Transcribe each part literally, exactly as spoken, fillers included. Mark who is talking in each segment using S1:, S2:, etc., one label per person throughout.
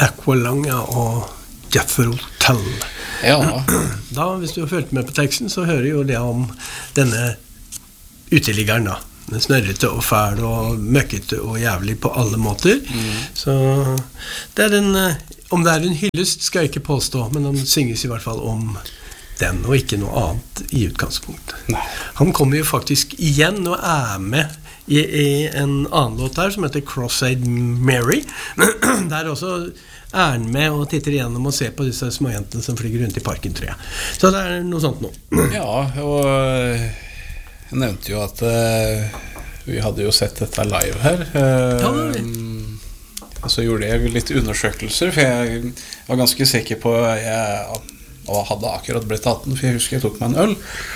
S1: Aqualung og Jethro Tull.
S2: Ja.
S1: Da, hvis du har følt med på teksten, så hører jo det om denne uteliggeren da. Den snørrete og fæl og møkkete og jævlig på alle måter. Mm. Så det er en, om det er en hyllest skal jeg ikke påstå, men den synges i hvert fall om den, og ikke noe annet i utgangspunktet.
S2: Nei.
S1: Han kommer jo faktisk igjen og er med i, i en annen låt der som heter Cross-Eyed Mary. Der også er han med og titter igjennom og ser på disse småjentene som flyger rundt i parken, tror jeg. Så det er noe sånt nå.
S2: Ja, og jeg nevnte jo at uh, vi hadde jo sett dette live her. Uh,
S1: ja, det var vi.
S2: Så gjorde jeg litt undersøkelser, for jeg var ganske sikker på jeg, jeg hadde akkurat blitt atten, for jeg husker jeg tok meg en øl.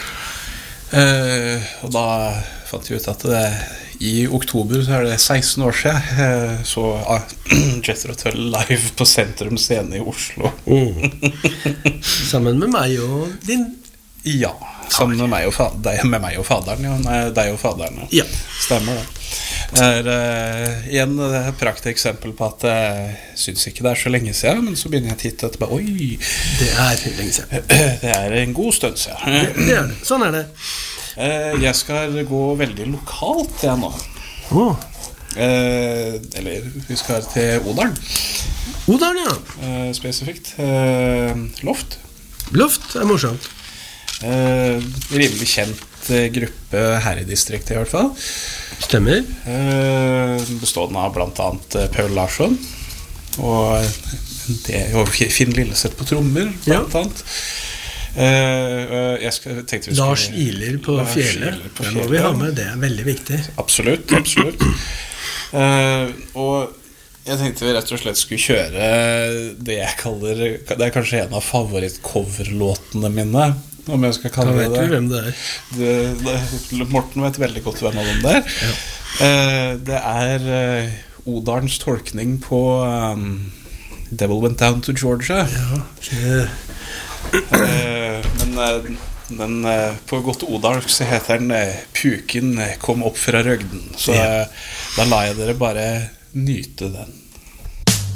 S2: Uh, og da fant jeg ut at det, i oktober så er det seksten år siden uh, så uh, Jethro Tull live på Sentrum Scene i Oslo.
S1: Mm. Sammen med meg og din...
S2: Ja, sammen med meg og, fa- deg, med meg og faderen, ja. Nei, deg og faderen, ja.
S1: Ja.
S2: Stemmer det. Det er uh, igjen et prakteksempel på at jeg synes ikke det er så lenge siden, men så begynner jeg å titte etter, oi,
S1: det er lenge siden.
S2: Det er en god stund siden.
S1: Det, det er det, sånn er det.
S2: Uh, jeg skal gå veldig lokalt jeg nå.
S1: Oh.
S2: Uh, eller vi skal til Odalen.
S1: Odalen, ja.
S2: Uh, spesifikt. Uh, Loft.
S1: Loft er morsomt.
S2: Uh, rimelig kjent gruppe her i distriktet i hvert fall.
S1: Stemmer.
S2: Uh, bestående av blant annet Paul Larsson og, det, og Finn Lilleseth på trommer blant ja. annet. Uh, jeg skal, tenkte vi skulle,
S1: Lars Ihler på
S2: Lars
S1: fjellet.
S2: Ihler på
S1: Det må vi ha med, det er veldig viktig.
S2: Absolutt, absolutt. Uh, og jeg tenkte vi rett og slett skulle kjøre det jeg kaller, det er kanskje en av favorittcoverlåtene mine, om jeg skal kalle
S1: da
S2: det det.
S1: Da vet du hvem det er.
S2: Det, det, Morten vet veldig godt hvem av dem det er. Ja. Uh, det er uh, Odalens tolkning på um, Devil Went Down to Georgia.
S1: Ja, det...
S2: uh, men uh, men uh, på godt odalsk så heter den uh, Puken kom opp fra røgden. Så uh, da lar jeg dere bare nyte den.